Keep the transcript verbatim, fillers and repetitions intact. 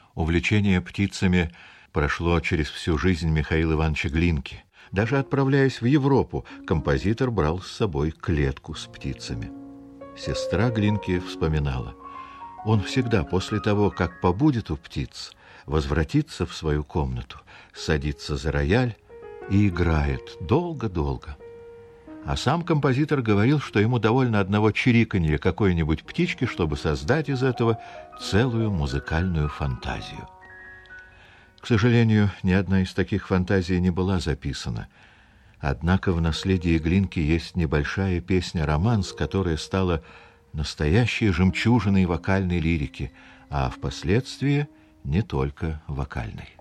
Увлечение птицами прошло через всю жизнь Михаила Ивановича Глинки. Даже отправляясь в Европу, композитор брал с собой клетку с птицами. Сестра Глинки вспоминала: он всегда после того, как побудет у птиц, возвратится в свою комнату, садится за рояль и играет долго-долго. А сам композитор говорил, что ему довольно одного чириканья какой-нибудь птички, чтобы создать из этого целую музыкальную фантазию. К сожалению, ни одна из таких фантазий не была записана. Однако в наследии Глинки есть небольшая песня-романс, которая стала настоящей жемчужиной вокальной лирики, а впоследствии не только вокальной.